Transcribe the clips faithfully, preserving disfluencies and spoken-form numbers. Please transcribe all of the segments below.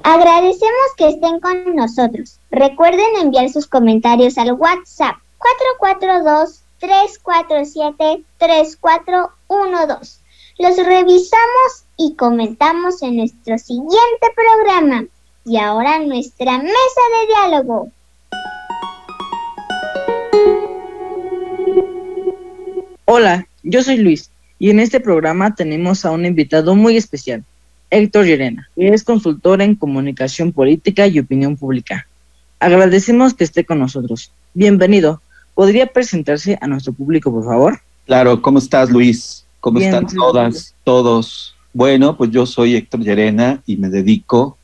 Agradecemos que estén con nosotros. Recuerden enviar sus comentarios al WhatsApp cuatro cuatro dos, tres cuatro siete, tres cuatro uno dos. Los revisamos y comentamos en nuestro siguiente programa. Y ahora nuestra mesa de diálogo. Hola, yo soy Luis y en este programa tenemos a un invitado muy especial, Héctor Llerena, que es consultor en comunicación política y opinión pública. Agradecemos que esté con nosotros. Bienvenido. ¿Podría presentarse a nuestro público, por favor? Claro, ¿cómo estás, Luis? ¿Cómo Bien, están todas, todos? Bueno, pues yo soy Héctor Llerena y me dedico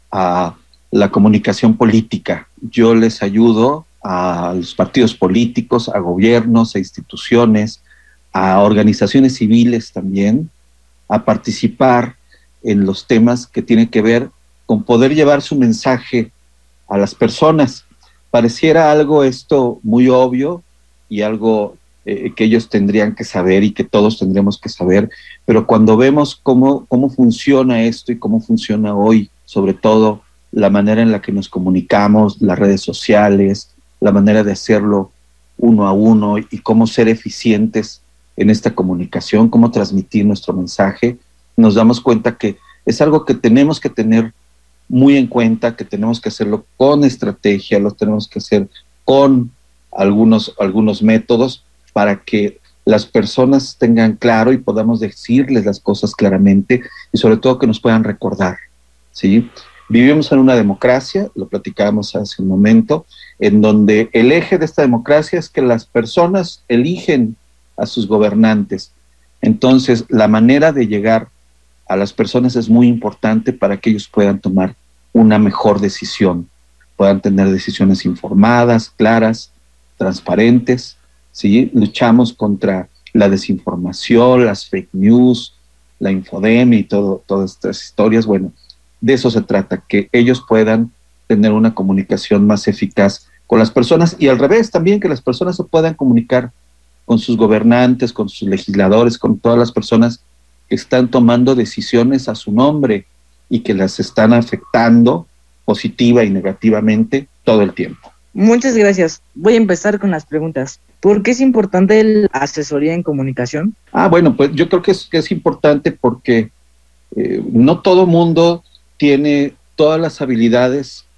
a la comunicación política. Yo les ayudo a los partidos políticos, a gobiernos, a instituciones, a organizaciones civiles también, a participar en los temas que tienen que ver con poder llevar su mensaje a las personas. Pareciera algo esto muy obvio y algo eh, que ellos tendrían que saber y que todos tendríamos que saber, pero cuando vemos cómo, cómo funciona esto y cómo funciona hoy, sobre todo la manera en la que nos comunicamos, las redes sociales, la manera de hacerlo uno a uno y cómo ser eficientes en esta comunicación, cómo transmitir nuestro mensaje, nos damos cuenta que es algo que tenemos que tener muy en cuenta, que tenemos que hacerlo con estrategia, lo tenemos que hacer con algunos, algunos métodos para que las personas tengan claro y podamos decirles las cosas claramente y sobre todo que nos puedan recordar, ¿sí? Vivimos en una democracia, lo platicábamos hace un momento, en donde el eje de esta democracia es que las personas eligen a sus gobernantes. Entonces, la manera de llegar a las personas es muy importante para que ellos puedan tomar una mejor decisión, puedan tener decisiones informadas, claras, transparentes, ¿sí? Luchamos contra la desinformación, las fake news, la infodemia y todo, todas estas historias. Bueno, de eso se trata, que ellos puedan tener una comunicación más eficaz con las personas y al revés también, que las personas se puedan comunicar con sus gobernantes, con sus legisladores, con todas las personas que están tomando decisiones a su nombre y que las están afectando positiva y negativamente todo el tiempo. Muchas gracias. Voy a empezar con las preguntas. ¿Por qué es importante la asesoría en comunicación? Ah, bueno, pues yo creo que es, que es importante porque eh, no todo mundo tiene todas las habilidades